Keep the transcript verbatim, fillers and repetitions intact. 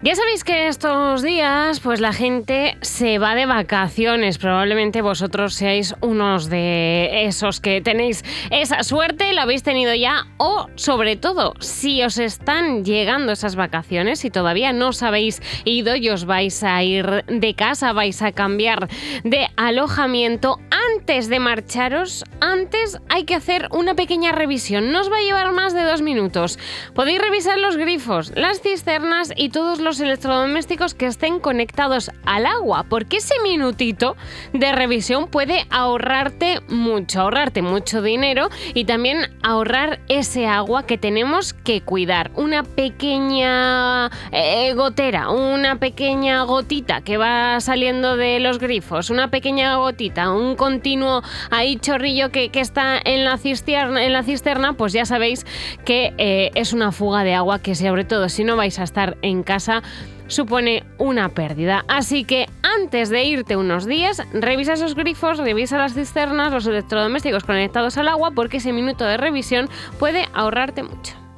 Ya sabéis que estos días pues la gente se va de vacaciones. Probablemente vosotros seáis unos de esos que tenéis esa suerte, la habéis tenido ya, o sobre todo, si os están llegando esas vacaciones y todavía no os habéis ido y os vais a ir de casa, vais a cambiar de alojamiento, antes de marcharos, antes hay que hacer una pequeña revisión. No os va a llevar más de dos minutos. Podéis revisar los grifos, las cisternas y todos los electrodomésticos que estén conectados al agua, porque ese minutito de revisión puede ahorrarte mucho, ahorrarte mucho dinero y también ahorrar ese agua que tenemos que cuidar. Una pequeña eh, gotera, una pequeña gotita que va saliendo de los grifos, una pequeña gotita, un continuo ahí chorrillo que, que está en la cisterna, en la cisterna, pues ya sabéis que eh, es una fuga de agua que, sobre todo si no vais a estar en casa, supone una pérdida. Así que antes de irte unos días, revisa esos grifos, revisa las cisternas, los electrodomésticos conectados al agua, porque ese minuto de revisión puede ahorrarte mucho.